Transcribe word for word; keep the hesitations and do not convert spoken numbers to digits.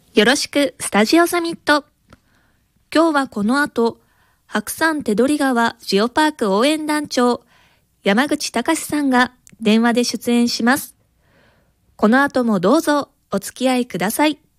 よろしくスタジオサミット。今日はこの後、白山手取川ジオパーク応援団長、山口隆さんが電話で出演します。この後もどうぞお付き合いください。